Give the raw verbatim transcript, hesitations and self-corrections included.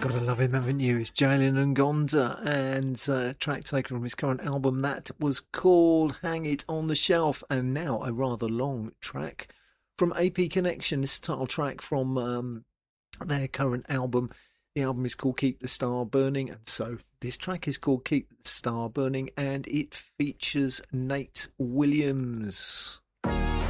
Gotta love him, haven't you? It's Jalen Ngonda, and uh, track taken from his current album that was called Hang It on the Shelf, and now a rather long track from A P Connection. This title track from um, their current album. The album is called Keep the Star Burning, and so this track is called Keep the Star Burning, and it features Nate Williams.